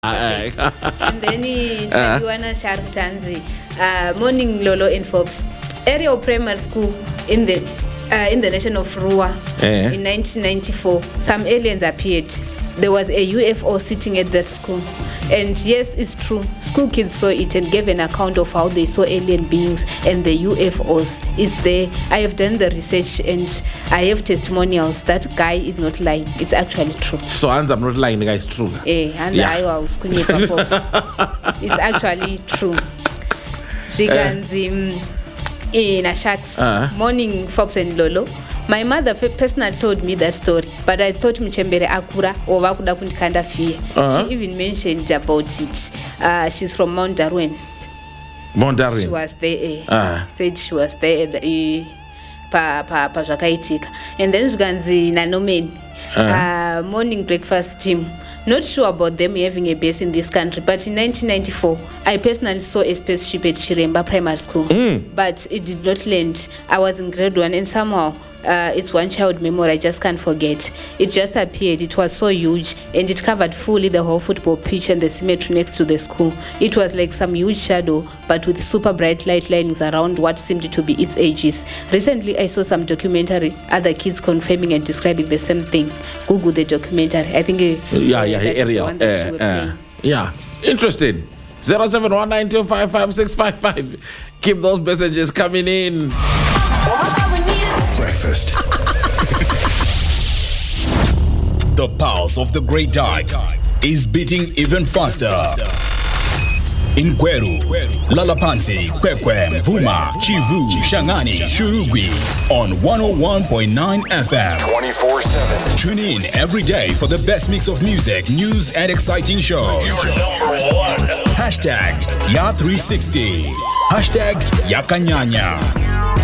And then Chagiwana Sharptanzi, Morning Lolo in Forbes, Area Primary School in the nation of Rua in 1994. Some aliens appeared. There was a UFO sitting at that school. And yes, it's true. School kids saw it and gave an account of how they saw alien beings and the UFOs is there. I have done the research and I have testimonials. That guy is not lying. It's actually true. So I'm not lying, the guy is true. It's actually true. In a sharks. Morning, Forbes and Lolo. My mother personally told me that story, but I thought Mchembere Akura or Wakuda Kuntikanda Fee. She even mentioned about it. She's from Mount Darwin. Mount Darwin. She was there. Said she was there at the Pazakaitika. And then Zganzi Nanomen. Morning breakfast team. Not sure about them having a base in this country, but in 1994, I personally saw a spaceship at Shiremba Primary School, but it did not land. I was in grade 1, and somehow it's one child memory I just can't forget. It just appeared. It was so huge, and it covered fully the whole football pitch and the cemetery next to the school. It was like some huge shadow, but with super bright light linings around what seemed to be its edges. Recently, I saw some documentary, other kids confirming and describing the same thing. Google the documentary. I think interesting. 0719255655. Keep those messages coming in. Breakfast. The pulse of the Great Dyke is beating even faster. In Kweru, Lalapansi, Kwekwe, Mvuma, Kivu, Shangani, Shurugwi on 101.9 FM. 24/7. Tune in every day for the best mix of music, news, and exciting shows. Hashtag Ya360. Hashtag Yakanyanya.